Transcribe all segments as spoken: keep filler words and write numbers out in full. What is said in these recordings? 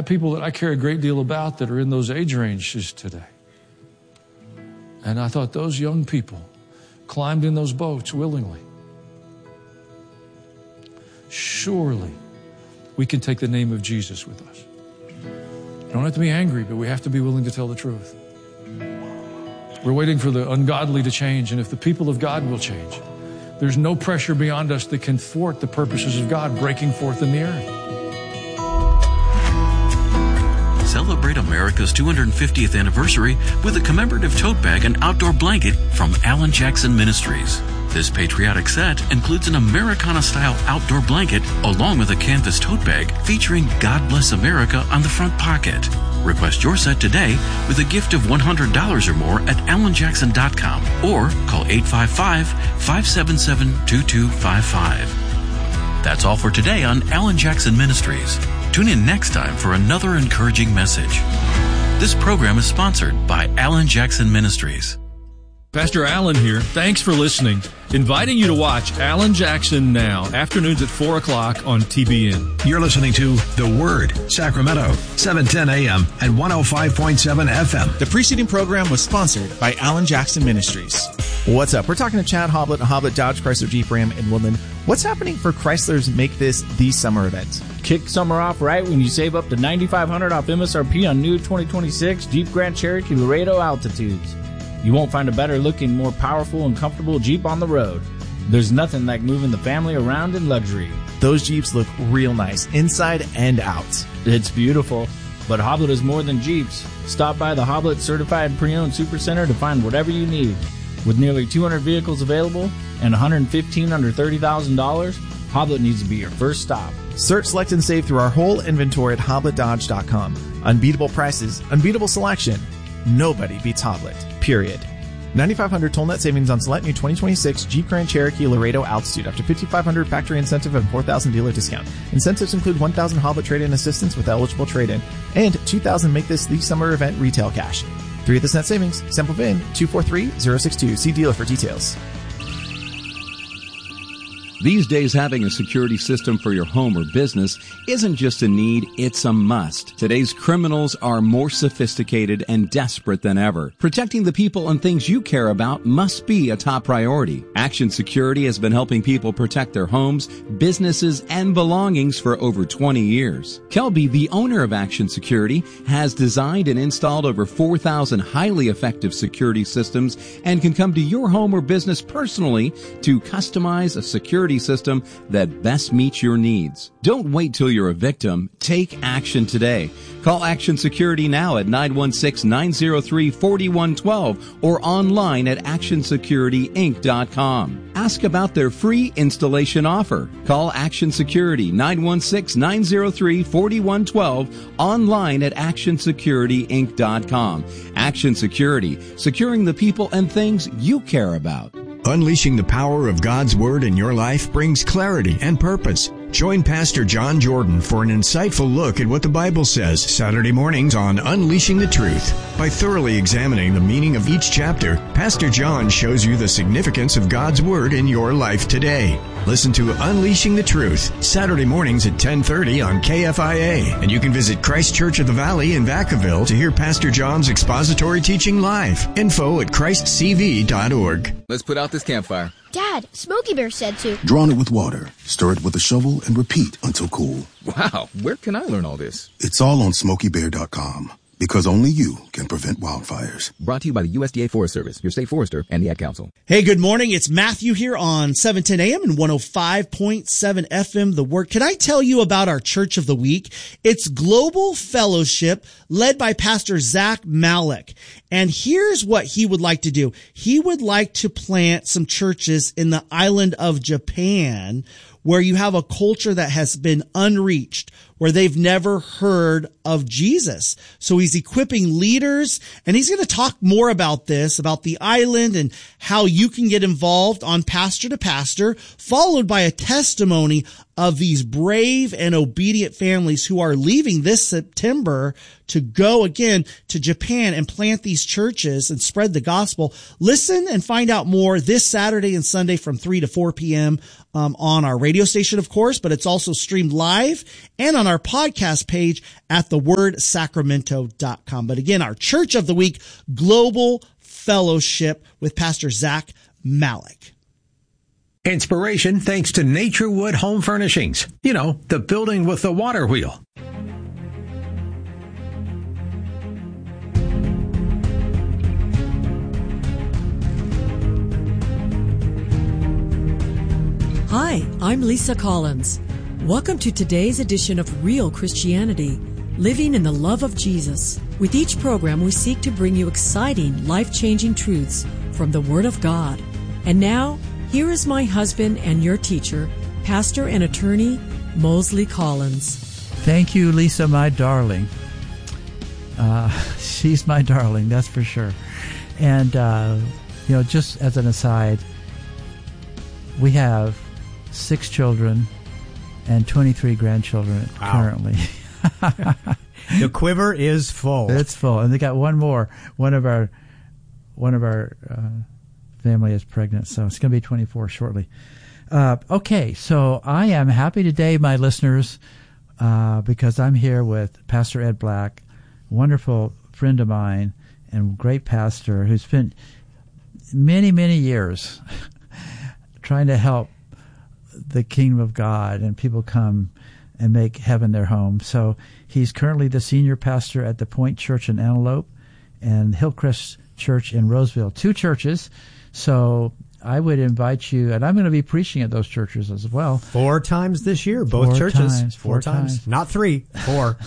people that I care a great deal about that are in those age ranges today. And I thought those young people climbed in those boats willingly. Surely we can take the name of Jesus with us. You don't have to be angry, but we have to be willing to tell the truth. We're waiting for the ungodly to change, and if the people of God will change, there's no pressure beyond us that can thwart the purposes of God breaking forth in the earth. Celebrate America's two hundred fiftieth anniversary with a commemorative tote bag and outdoor blanket from Alan Jackson Ministries. This patriotic set includes an Americana-style outdoor blanket along with a canvas tote bag featuring God Bless America on the front pocket. Request your set today with a gift of one hundred dollars or more at alan jackson dot com or call eight five five, five seven seven, two two five five. That's all for today on Alan Jackson Ministries. Tune in next time for another encouraging message. This program is sponsored by Alan Jackson Ministries. Pastor Alan here. Thanks for listening. Inviting you to watch Alan Jackson Now, afternoons at four o'clock on T B N. You're listening to The Word, Sacramento, seven ten a.m. and one oh five point seven F M. The preceding program was sponsored by Alan Jackson Ministries. What's up? We're talking to Chad Hoblet, Hoblet Dodge Chrysler Jeep Ram in Woodland. What's happening for Chrysler's Make This the Summer event? Kick summer off right when you save up to nine thousand five hundred dollars off M S R P on new twenty twenty-six Jeep Grand Cherokee Laredo Altitudes. You won't find a better looking, more powerful and comfortable Jeep on the road. There's nothing like moving the family around in luxury. Those Jeeps look real nice, inside and out. It's beautiful. But Hoblet is more than Jeeps. Stop by the Hoblet Certified Pre-Owned Supercenter to find whatever you need. With nearly two hundred vehicles available and one hundred fifteen under thirty thousand dollars, Hoblet needs to be your first stop. Search, select, and save through our whole inventory at hoblet dodge dot com. Unbeatable prices, unbeatable selection. Nobody beats Hoblet, period. ninety-five hundred toll net savings on select new twenty twenty-six Jeep Grand Cherokee Laredo Altitude after fifty-five hundred factory incentive and four thousand dealer discount. Incentives include one thousand Hoblet trade-in assistance with eligible trade-in and two thousand Make This the Summer event retail cash. Three of this net savings. Sample V I N two four three zero six two. See dealer for details. These days, having a security system for your home or business isn't just a need, it's a must. Today's criminals are more sophisticated and desperate than ever. Protecting the people and things you care about must be a top priority. Action Security has been helping people protect their homes, businesses, and belongings for over twenty years. Kelby, the owner of Action Security, has designed and installed over four thousand highly effective security systems and can come to your home or business personally to customize a security system that best meets your needs. Don't wait till you're a victim. Take action today. Call Action Security now at nine one six, nine zero three, four one one two or online at action security inc dot com. Ask about their free installation offer. Call Action Security nine one six, nine zero three, four one one two online at action security inc dot com. Action Security, securing the people and things you care about. Unleashing the power of God's Word in your life brings clarity and purpose. Join Pastor John Jordan for an insightful look at what the Bible says Saturday mornings on Unleashing the Truth. By thoroughly examining the meaning of each chapter, Pastor John shows you the significance of God's Word in your life today. Listen to Unleashing the Truth, Saturday mornings at ten thirty on K F I A. And you can visit Christ Church of the Valley in Vacaville to hear Pastor John's expository teaching live. Info at christ c v dot org. Let's put out this campfire. Dad, Smokey Bear said to. Drown it with water, stir it with a shovel, and repeat until cool. Wow, where can I learn all this? It's all on smokey bear dot com. Because only you can prevent wildfires. Brought to you by the U S D A Forest Service, your state forester, and the Ad Council. Hey, good morning. It's Matthew here on seven ten a.m. and one oh five point seven F M, The Word. Can I tell you about our Church of the Week? It's Global Fellowship led by Pastor Zach Malik. And here's what he would like to do. He would like to plant some churches in the island of Japan where you have a culture that has been unreached, where they've never heard of Jesus. So he's equipping leaders, and he's going to talk more about this, about the island and how you can get involved on Pastor to Pastor, followed by a testimony of these brave and obedient families who are leaving this September to go again to Japan and plant these churches and spread the gospel. Listen and find out more this Saturday and Sunday from three to four p.m. Um, on our radio station, of course, but it's also streamed live and on our podcast page at the word sacramento dot com. But again, our Church of the Week, Global Fellowship with Pastor Zach Malik. Inspiration thanks to Naturewood Home Furnishings. You know, the building with the water wheel. Hi, I'm Lisa Collins. Welcome to today's edition of Real Christianity, Living in the Love of Jesus. With each program, we seek to bring you exciting, life-changing truths from the Word of God. And now, here is my husband and your teacher, pastor and attorney, Mosley Collins. Thank you, Lisa, my darling. Uh, she's my darling, that's for sure. And, uh, you know, just as an aside, we have six children and twenty-three grandchildren wow. currently. The quiver is full. It's full. And they got one more. One of our, one of our, uh, family is pregnant, so it's going to be twenty-four shortly. Uh, okay, so I am happy today, my listeners, uh, because I'm here with Pastor Ed Black, wonderful friend of mine and great pastor who's spent many, many years trying to help the kingdom of God and people come and make heaven their home. So he's currently the senior pastor at the Point Church in Antelope and Hillcrest Church in Roseville, two churches. So I would invite you, and I'm going to be preaching at those churches as well. Four times this year, both four churches. Times, four, four times. times. Not three, four.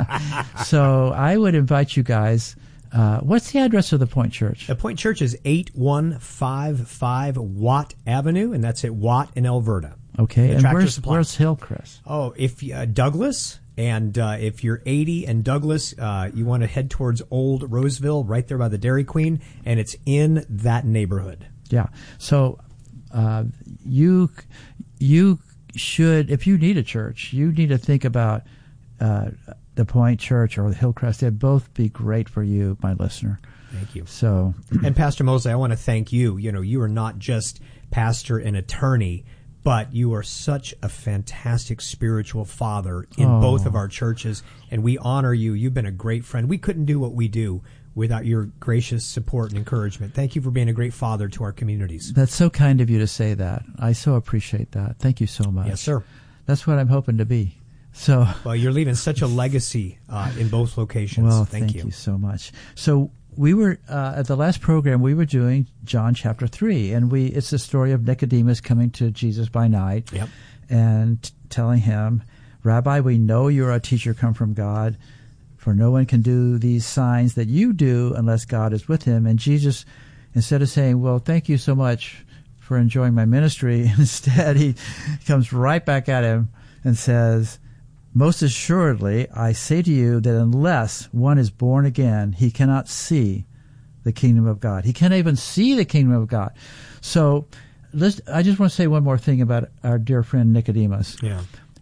So I would invite you guys. Uh, what's the address of the Point Church? The Point Church is eight one five five Watt Avenue, and that's at Watt in Alberta. Okay, the and where's, Supply. where's Hillcrest? Oh, if uh, Douglas, and uh, if you're eighty and Douglas, uh, you want to head towards Old Roseville, right there by the Dairy Queen, and it's in that neighborhood. Yeah, so uh, you you should, if you need a church, you need to think about uh, the Point Church or the Hillcrest. They'd both be great for you, my listener. Thank you. So, and Pastor Mosley, I want to thank you. You know, you are not just pastor and attorney, but you are such a fantastic spiritual father in oh. both of our churches, and we honor you. You've been a great friend. We couldn't do what we do without your gracious support and encouragement. Thank you for being a great father to our communities. That's so kind of you to say that. I so appreciate that. Thank you so much. Yes, sir. That's what I'm hoping to be. So, well, you're leaving such a legacy uh, in both locations. Well, thank, thank you. you so much. So we were uh, at the last program. We were doing John chapter three, and we it's the story of Nicodemus coming to Jesus by night, yep. and t- telling him, "Rabbi, we know you're a teacher come from God, for no one can do these signs that you do unless God is with him." And Jesus, instead of saying, "Well, thank you so much for enjoying my ministry," instead he comes right back at him and says, "Most assuredly, I say to you that unless one is born again, he cannot see the kingdom of God." He can't even see the kingdom of God. So let's, I just want to say one more thing about our dear friend Nicodemus. Yeah.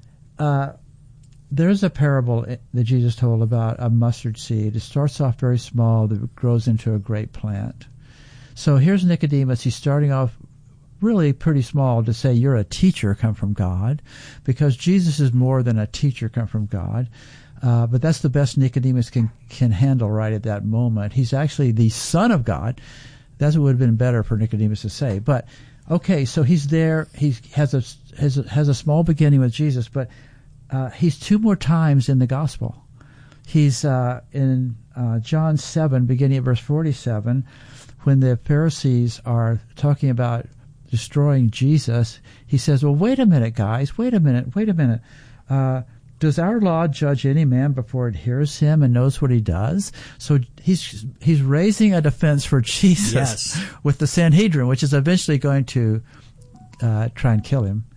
Uh, there's a parable that Jesus told about a mustard seed. It starts off very small, that grows into a great plant. So here's Nicodemus. He's starting off really pretty small to say you're a teacher come from God, because Jesus is more than a teacher come from God. Uh, but that's the best Nicodemus can, can handle right at that moment. He's actually the Son of God. That's what would have been better for Nicodemus to say. But okay, so he's there. He has a has a, has a small beginning with Jesus, but uh, he's two more times in the gospel. He's uh, in uh, John seven, beginning at verse forty-seven, when the Pharisees are talking about destroying Jesus. He says, "Well, wait a minute, guys. Wait a minute. Wait a minute. Uh, does our law judge any man before it hears him and knows what he does?" So he's he's raising a defense for Jesus yes. with the Sanhedrin, which is eventually going to uh, try and kill him.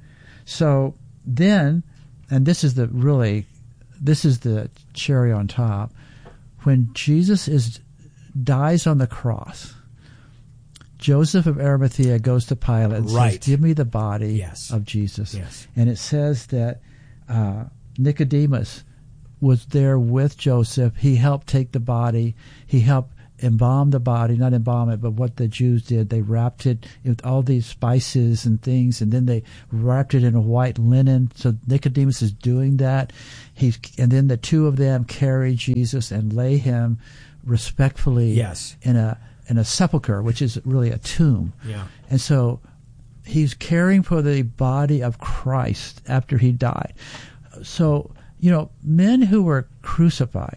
So then, and this is the really, this is the cherry on top, when Jesus is dies on the cross, Joseph of Arimathea goes to Pilate and Right. says, give me the body Yes. of Jesus. Yes. And it says that uh, Nicodemus was there with Joseph. He helped take the body. He helped embalm the body, not embalm it, but what the Jews did, they wrapped it with all these spices and things, and then they wrapped it in a white linen. So Nicodemus is doing that. He's, and then the two of them carry Jesus and lay him respectfully Yes. in a in a sepulcher, which is really a tomb. Yeah. And so he's caring for the body of Christ after he died. So, you know, men who were crucified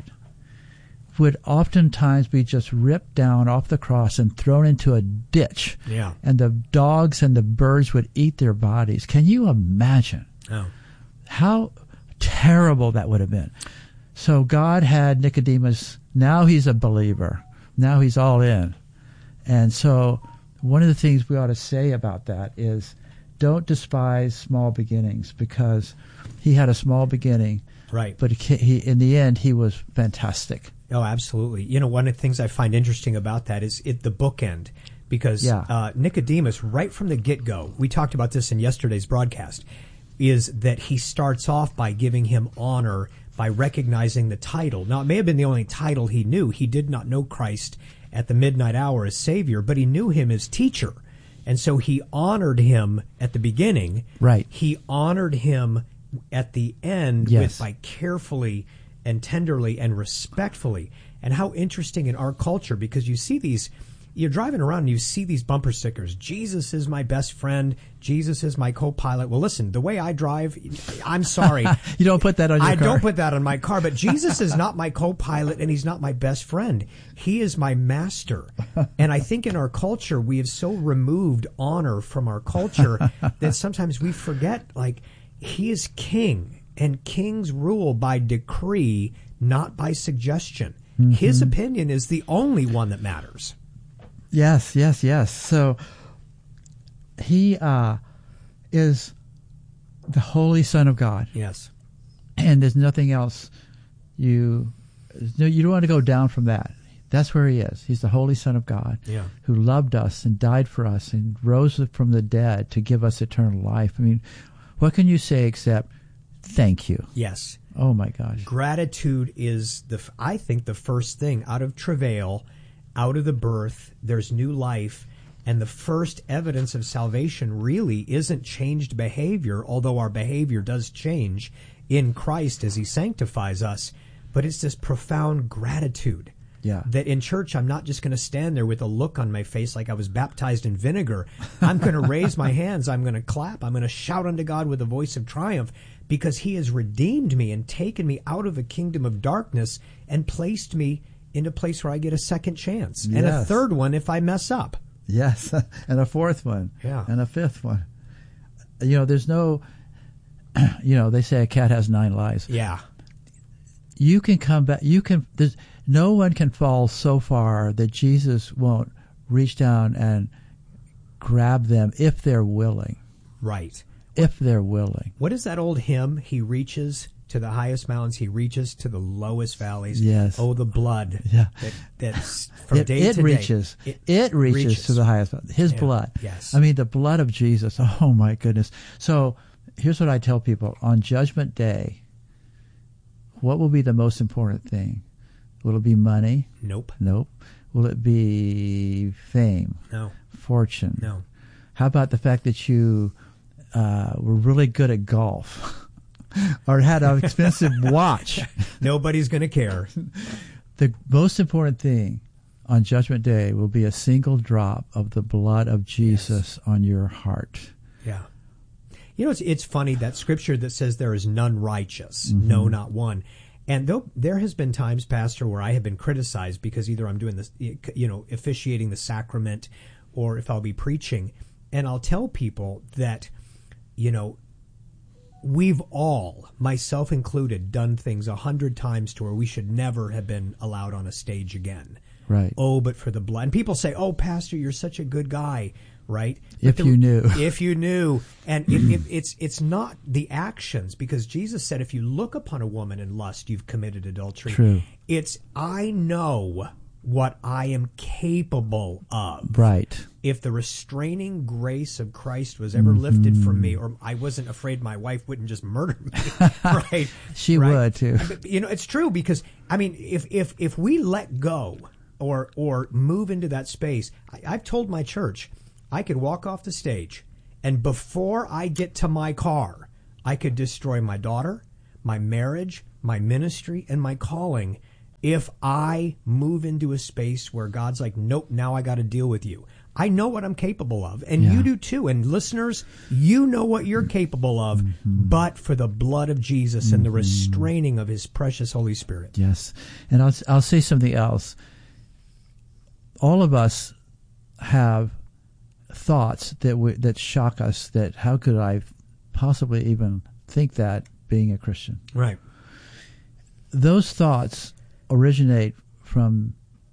would oftentimes be just ripped down off the cross and thrown into a ditch. Yeah. And the dogs and the birds would eat their bodies. Can you imagine Oh. how terrible that would have been? So God had Nicodemus, now he's a believer. Now he's all in. And so one of the things we ought to say about that is don't despise small beginnings, because he had a small beginning. Right. But he, he, in the end, he was fantastic. Oh, absolutely. You know, one of the things I find interesting about that is it the bookend, because Yeah. uh, Nicodemus, right from the get-go, we talked about this in yesterday's broadcast, is that he starts off by giving him honor by recognizing the title. Now, it may have been the only title he knew. He did not know Christ at the midnight hour as Savior, but he knew him as teacher. And so he honored him at the beginning. Right. He honored him at the end Yes. with by carefully and tenderly and respectfully. And how interesting in our culture, because you see these, you're driving around and you see these bumper stickers. Jesus is my best friend. Jesus is my co-pilot. Well, listen, the way I drive, I'm sorry. You don't put that on your I car. don't put that on my car, but Jesus is not my co-pilot and he's not my best friend. He is my master. And I think in our culture, we have so removed honor from our culture that sometimes we forget, like, he is king, and kings rule by decree, not by suggestion. Mm-hmm. His opinion is the only one that matters. Yes, yes, yes. So he uh, is the Holy Son of God. Yes. And there's nothing else you no, you don't want to go down from that. That's where he is. He's the Holy Son of God, Yeah. who loved us and died for us and rose from the dead to give us eternal life. I mean, what can you say except thank you? Yes. Oh my gosh. Gratitude is the, I think, the first thing out of travail, out of the birth, there's new life. And the first evidence of salvation really isn't changed behavior, although our behavior does change in Christ as he sanctifies us. But it's this profound gratitude. Yeah. That in church, I'm not just going to stand there with a look on my face like I was baptized in vinegar. I'm going to raise my hands. I'm going to clap. I'm going to shout unto God with a voice of triumph, because he has redeemed me and taken me out of a kingdom of darkness and placed me in a place where I get a second chance and a Yes. third one if I mess up. Yes, and a fourth one. Yeah. And a fifth one. You know, there's no, you know, they say a cat has nine lives. Yeah. You can come back. You can. There's no one can fall so far that Jesus won't reach down and grab them if they're willing. Right. If they're willing. What is that old hymn? He reaches to the highest mountains. He reaches to the lowest valleys. Yes. Oh, the blood. Yeah. That, that's from It, day it to reaches. day. It, reaches, reaches. to the highest. His Yeah. blood. Yes. I mean, the blood of Jesus. Oh my goodness. So here's what I tell people on Judgment Day. What will be the most important thing? Will it be money? Nope. Nope. Will it be fame? No. Fortune? No. How about the fact that you uh, were really good at golf or had an expensive watch? Nobody's going to care. The most important thing on Judgment Day will be a single drop of the blood of Jesus on your heart. Yeah. You know, it's, it's funny, that scripture that says there is none righteous, Mm-hmm. no, not one. And though there has been times, Pastor, where I have been criticized because either I'm doing this, you know, officiating the sacrament, or if I'll be preaching, and I'll tell people that, you know, we've all, myself included, done things a hundred times to where we should never have been allowed on a stage again. Right. Oh, but for the blood. And people say, oh, Pastor, you're such a good guy, right? If But the- you knew. If you knew. And it, it, it's it's not the actions, because Jesus said, if you look upon a woman in lust, you've committed adultery. True. It's, I know what I am capable of. Right. If the restraining grace of Christ was ever mm-hmm. lifted from me, or I wasn't afraid my wife wouldn't just murder me, right? She right? would too. You know, it's true because I mean, if if if we let go or or move into that space, I, I've told my church I could walk off the stage, and before I get to my car, I could destroy my daughter, my marriage, my ministry, and my calling. If I move into a space where God's like, nope, now I got to deal with you. I know what I'm capable of, and yeah. you do too. And listeners, you know what you're capable of, mm-hmm. but for the blood of Jesus mm-hmm. and the restraining of his precious Holy Spirit. Yes. And I'll, I'll say something else. All of us have thoughts that we, that shock us, that how could I possibly even think that being a Christian? Right. Those thoughts originate from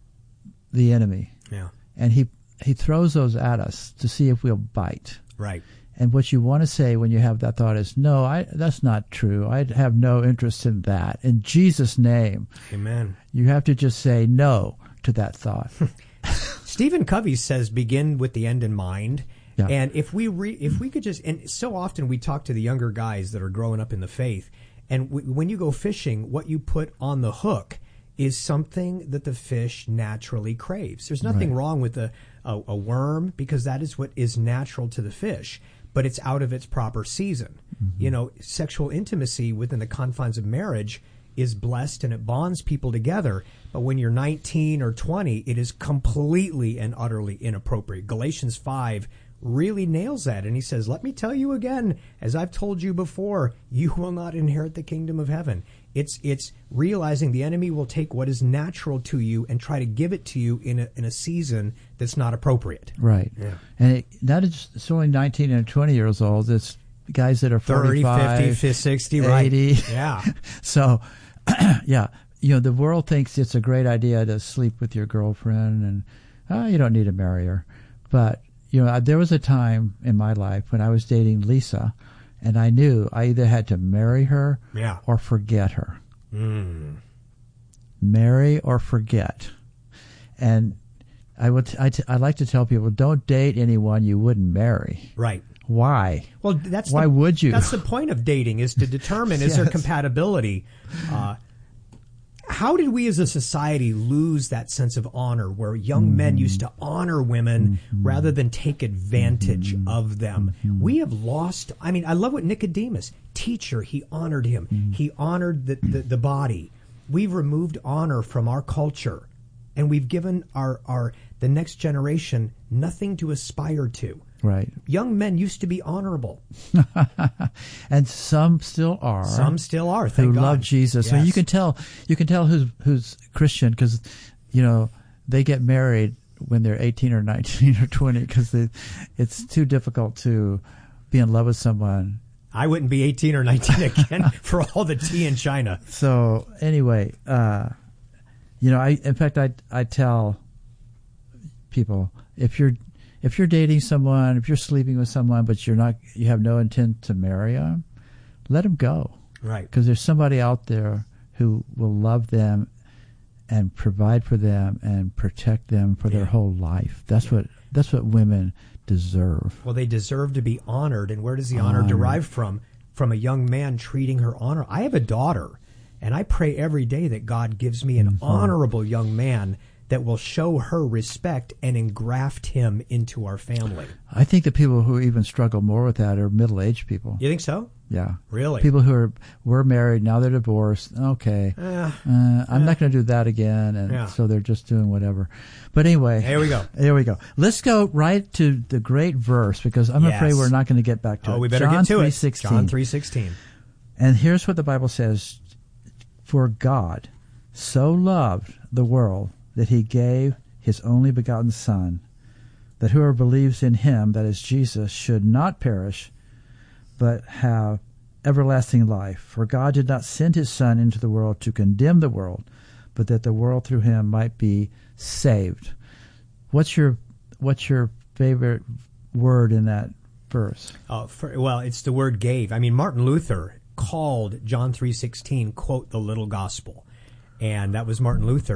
the enemy. Yeah. And he he throws those at us to see if we'll bite. Right. And what you want to say when you have that thought is, no, I that's not true. I have no interest in that. In Jesus' name. Amen. You have to just say no to that thought. Stephen Covey says, begin with the end in mind. Yeah. And if we re, if we could just, and so often we talk to the younger guys that are growing up in the faith, and w- when you go fishing, what you put on the hook is something that the fish naturally craves. There's nothing right. wrong with a, a, a worm, because that is what is natural to the fish, but it's out of its proper season. Mm-hmm. You know, sexual intimacy within the confines of marriage is blessed and it bonds people together. But when you're nineteen or twenty, it is completely and utterly inappropriate. Galatians five really nails that. And he says, let me tell you again, as I've told you before, you will not inherit the kingdom of heaven. It's it's realizing the enemy will take what is natural to you and try to give it to you in a in a season that's not appropriate. Right. Yeah. And it, not just, it's only nineteen and twenty years old. It's guys that are forty-five, thirty, fifty, sixty, eighty. Right. Yeah. So, yeah, you know, the world thinks it's a great idea to sleep with your girlfriend and oh, you don't need to marry her. But, you know, there was a time in my life when I was dating Lisa, and I knew I either had to marry her yeah. or forget her. Mm. Marry or forget. And I would I, t- I like to tell people, don't date anyone you wouldn't marry. Right. Why? Well, that's why the, would you? That's the point of dating, is to determine yes. is there compatibility. Uh, how did we as a society lose that sense of honor, where young mm-hmm. men used to honor women mm-hmm. rather than take advantage mm-hmm. of them? Mm-hmm. We have lost. I mean, I love what Nicodemus, teacher, he honored him. Mm-hmm. He honored the, the, the body. We've removed honor from our culture, and we've given our, our the next generation nothing to aspire to. Right. Young men used to be honorable. And some still are. Some still are, thank who God. love Jesus. Yes. So you can tell you can tell who's who's Christian, because, you know, they get married when they're eighteen or nineteen or twenty, because it's too difficult to be in love with someone. I wouldn't be eighteen or nineteen again for all the tea in China. So anyway, uh, you know, I in fact I I tell people, if you're If you're dating someone, if you're sleeping with someone, but you're not, you have no intent to marry them, let them go. Right. Because there's somebody out there who will love them and provide for them and protect them for yeah. their whole life. That's yeah. what that's what women deserve. Well, they deserve to be honored. And where does the honor, honor derive from? From a young man treating her honor. I have a daughter, and I pray every day that God gives me an mm-hmm. honorable young man that will show her respect and engraft him into our family. I think the people who even struggle more with that are middle-aged people. You think so? Yeah. Really? People who are were married, now they're divorced. Okay. Uh, uh, I'm uh, not going to do that again. And yeah. so they're just doing whatever. But anyway. Here we go. Here we go. Let's go right to the great verse, because I'm yes. afraid we're not going to get back to oh, it. we better John get to three it. sixteen. John three sixteen. And here's what the Bible says. For God so loved the world that he gave his only begotten Son, that whoever believes in him, that is Jesus, should not perish, but have everlasting life. For God did not send his Son into the world to condemn the world, but that the world through him might be saved. What's your what's your favorite word in that verse? Uh, for, well, it's the word gave. I mean, Martin Luther called John three sixteen, quote, the little gospel. And that was Martin Luther.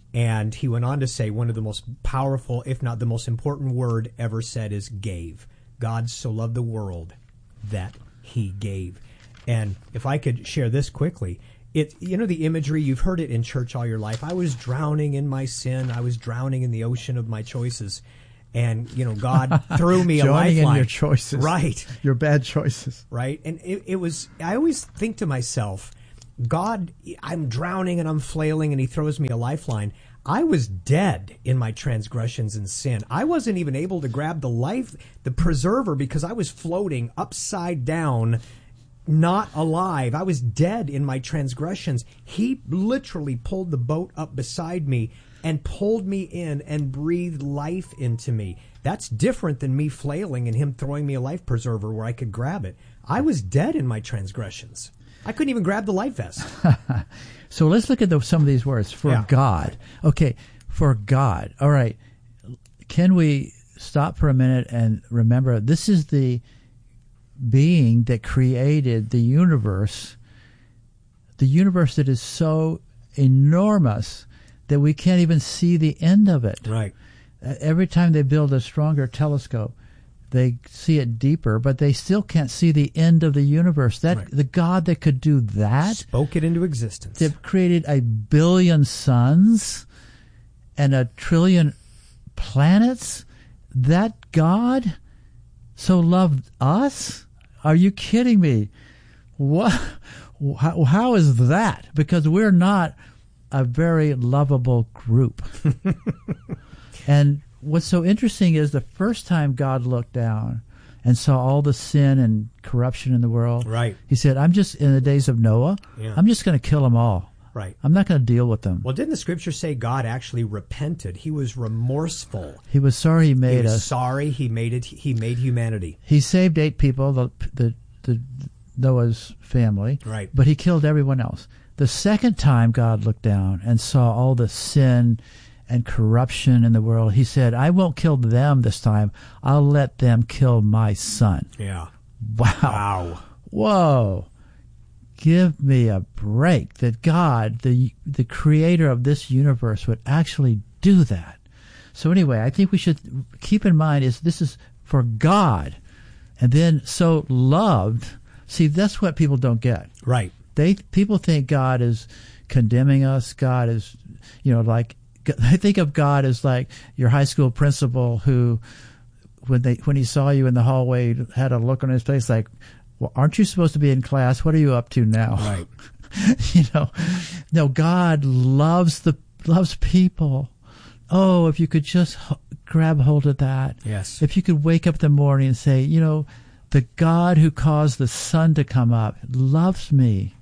And he went on to say one of the most powerful, if not the most important word ever said is gave. God so loved the world that he gave. And if I could share this quickly, it, you know, the imagery, you've heard it in church all your life. I was drowning in my sin. I was drowning in the ocean of my choices. And, you know, God threw me a Joining lifeline. in your choices. Right. Your bad choices. Right. And it, it was, I always think to myself, God, I'm drowning and I'm flailing and he throws me a lifeline. I was dead in my transgressions and sin. I wasn't even able to grab the life, the preserver, because I was floating upside down, not alive. I was dead in my transgressions. He literally pulled the boat up beside me and pulled me in and breathed life into me. That's different than me flailing and him throwing me a life preserver where I could grab it. I was dead in my transgressions. I couldn't even grab the life vest. So let's look at the, some of these words. For Yeah. God. Okay, for God. All right. Can we stop for a minute and remember this is the being that created the universe, the universe that is so enormous that we can't even see the end of it. Right. Uh, every time they build a stronger telescope, they see it deeper, but they still can't see the end of the universe. That Right. the God that could do that, Spoke it into existence. that created a billion suns and a trillion planets, that God so loved us? Are you kidding me? What? How, how is that? Because we're not a very lovable group. And what's so interesting is the first time God looked down and saw all the sin and corruption in the world, Right. he said, I'm just, in the days of Noah, Yeah. I'm just going to kill them all. Right. I'm not going to deal with them. Well, didn't the scripture say God actually repented? He was remorseful. He was sorry he He made was us. sorry he made it. He made humanity. He saved eight people, the, the, the Noah's family, Right. but he killed everyone else. The second time God looked down and saw all the sin and corruption in the world, he said, I won't kill them this time. I'll let them kill my son. Yeah. Wow. Wow. Whoa. Give me a break that God, the the creator of this universe, would actually do that. So anyway, I think we should keep in mind is this is for God, and then so loved. See, that's what people don't get. Right. They people think God is condemning us. God is, you know, like they think of God as like your high school principal who, when they when he saw you in the hallway, had a look on his face like, well, aren't you supposed to be in class? What are you up to now? Right. You know, no, God loves the loves people. Oh, if you could just h- grab hold of that. Yes. If you could wake up in the morning and say, you know, the God who caused the sun to come up loves me.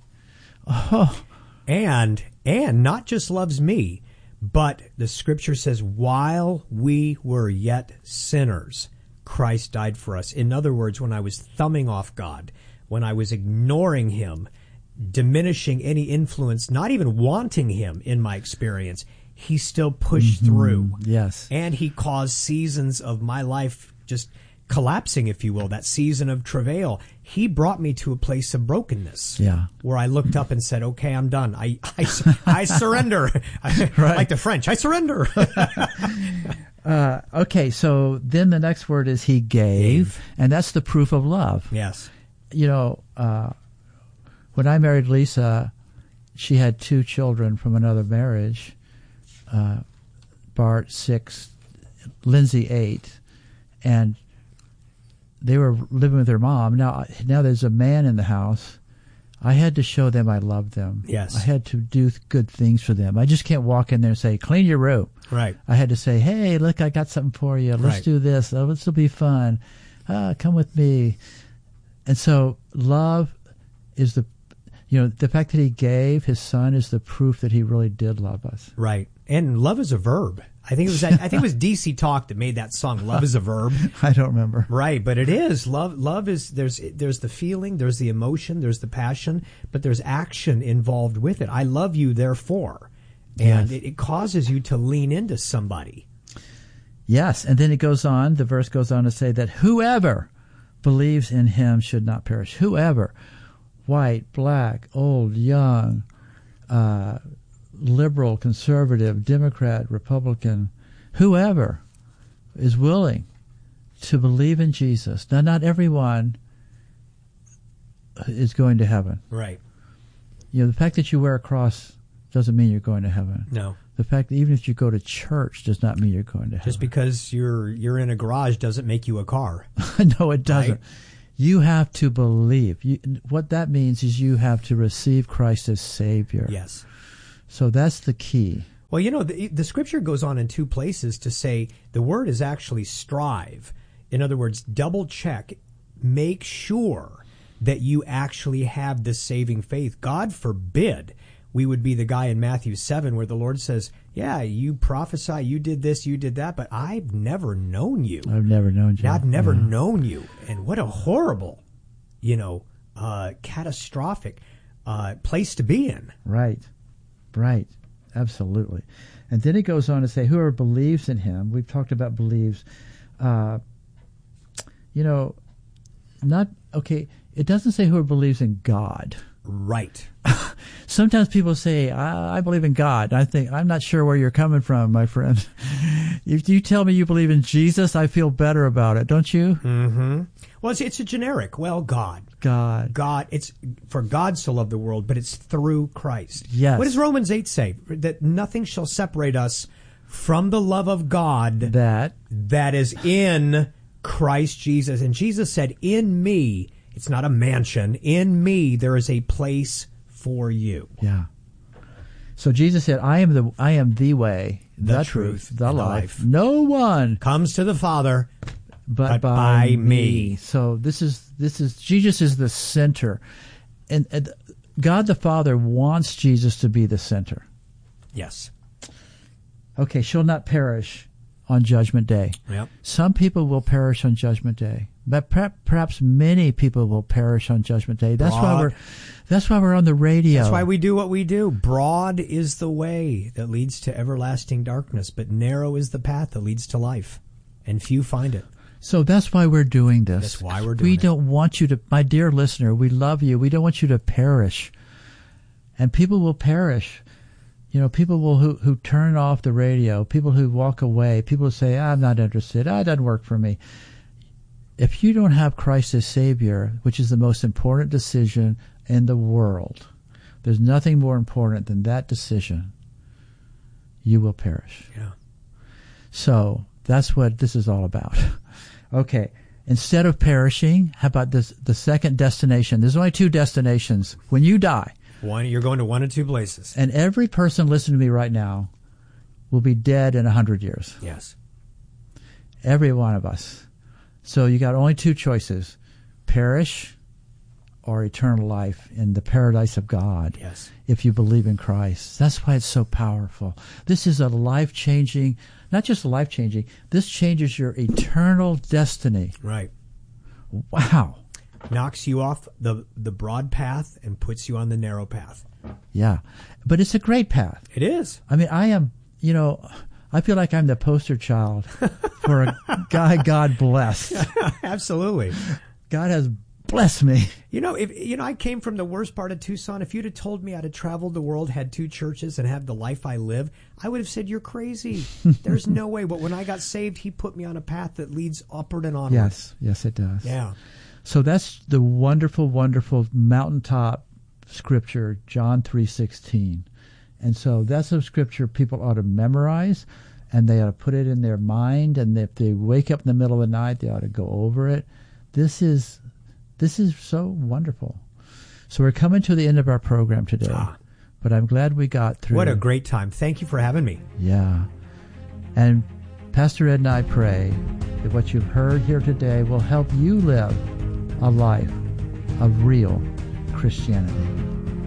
Oh. And, and not just loves me, but the scripture says, while we were yet sinners, Christ died for us. In other words, when I was thumbing off God, when I was ignoring him, diminishing any influence, not even wanting him in my experience, he still pushed Mhm. through. Yes. And he caused seasons of my life just collapsing, if you will, that season of travail. He brought me to a place of brokenness. Yeah. Where I looked up and said, okay, I'm done. I, I, I surrender. I, Right. Like the French, I surrender. Uh, okay, so then the next word is he gave, and that's the proof of love. Yes. You know, uh, when I married Lisa, she had two children from another marriage, uh, Bart six, Lindsay eight, and they were living with their mom. Now, now there's a man in the house. I had to show them I loved them. Yes. I had to do good things for them. I just can't walk in there and say, clean your room. Right. I had to say, hey, look, I got something for you. Let's Right. do this. Oh, this will be fun. Ah, come with me. And so love is the, you know, the fact that he gave his son is the proof that he really did love us. Right. And love is a verb. I think it was I think it was D C Talk that made that song. Love is a verb. I don't remember. Right, but it is love. Love is there's there's the feeling, there's the emotion, there's the passion, but there's action involved with it. I love you, therefore, and Yes. it, it causes you to lean into somebody. Yes, and then it goes on, the verse goes on to say that whoever believes in him should not perish. Whoever, white, black, old, young, uh, liberal, conservative, Democrat, Republican, whoever is willing to believe in Jesus. Now, not everyone is going to heaven. Right. You know, the fact that you wear a cross doesn't mean you're going to heaven. No. The fact that even if you go to church does not mean you're going to heaven. Just because you're you're in a garage doesn't make you a car. No, it doesn't. Right? You have to believe. You, what that means is you have to receive Christ as Savior. Yes. So that's the key. Well, you know, the, the scripture goes on in two places to say the word is actually strive. In other words, double check, make sure that you actually have this saving faith. God forbid we would be the guy in Matthew seven where the Lord says, yeah, you prophesy, you did this, you did that, but I've never known you. I've never known you. I've never yeah. known you. And what a horrible, you know, uh, catastrophic uh, place to be in. Right. Right. Absolutely. And then he goes on to say, whoever believes in him, we've talked about believes, uh, you know, not, okay, it doesn't say whoever believes in God. Right. Sometimes people say, I, I believe in God. I think, I'm not sure where you're coming from, my friend. If you tell me you believe in Jesus, I feel better about it, don't you? Mm-hmm. Well, it's, it's a generic, well, God. God. God. It's for God so loved the world, but it's through Christ. Yes. What does Romans eight say? That nothing shall separate us from the love of God that that is in Christ Jesus. And Jesus said, in me, it's not a mansion, in me there is a place for you. Yeah. So Jesus said, I am the I am the way, the, the truth, truth, the and life. life. No one comes to the Father but, but by, by me. me. So this is this is Jesus is the center. And, and God the Father wants Jesus to be the center. Yes. Okay, shall not perish on Judgment Day. Yep. Some people will perish on Judgment Day. But perhaps many people will perish on Judgment Day. That's Broad. why we're that's why we're on the radio. That's why we do what we do. Broad is the way that leads to everlasting darkness, but narrow is the path that leads to life, and few find it. So that's why we're doing this. That's why we're doing we it. We don't want you to, my dear listener, we love you. We don't want you to perish. And people will perish. You know, people will who, who turn off the radio, people who walk away, people who say, I'm not interested, ah, it doesn't work for me. If you don't have Christ as Savior, which is the most important decision in the world, there's nothing more important than that decision, you will perish. Yeah. So that's what this is all about. Okay. Instead of perishing, how about this? The second destination. There's only two destinations. When you die. One, you're going to one of two places. And every person listening to me right now will be dead in a hundred years. Yes. Every one of us. So you got only two choices, perish or eternal life in the paradise of God. Yes. If you believe in Christ. That's why it's so powerful. This is a life-changing, not just life-changing, this changes your eternal destiny. Right. Wow. Knocks you off the, the broad path and puts you on the narrow path. Yeah. But it's a great path. It is. I mean, I am, you know, I feel like I'm the poster child for a guy God blessed. Absolutely. God has blessed me. You know, if you know, I came from the worst part of Tucson. If you'd have told me I'd have traveled the world, had two churches, and have the life I live, I would have said, you're crazy. There's no way. But when I got saved, he put me on a path that leads upward and onward. Yes, yes, it does. Yeah. So that's the wonderful, wonderful mountaintop scripture, John three sixteen. And so that's a scripture people ought to memorize, and they ought to put it in their mind, and if they wake up in the middle of the night, they ought to go over it. This is this is so wonderful. So we're coming to the end of our program today, ah. but I'm glad we got through. What a great time. Thank you for having me. Yeah. And Pastor Ed and I pray that what you've heard here today will help you live a life of real Christianity.